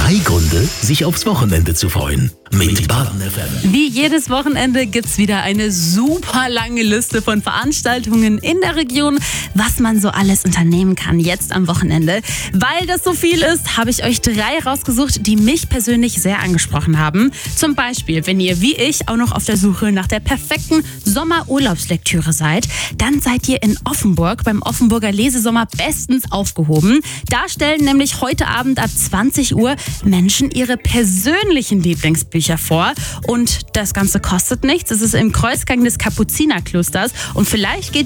3 Gründe, sich aufs Wochenende zu freuen. Mit Baden FM. Wie jedes Wochenende gibt's wieder eine super lange Liste von Veranstaltungen in der Region, was man so alles unternehmen kann jetzt am Wochenende. Weil das so viel ist, habe ich euch 3 rausgesucht, die mich persönlich sehr angesprochen haben. Zum Beispiel, wenn ihr wie ich auch noch auf der Suche nach der perfekten Sommerurlaubslektüre seid, dann seid ihr in Offenburg beim Offenburger Lesesommer bestens aufgehoben. Da stellen nämlich heute Abend ab 20 Uhr Menschen ihre persönlichen Lieblingsbücher vor und das Ganze kostet nichts. Es ist im Kreuzgang des Kapuzinerklosters und vielleicht geht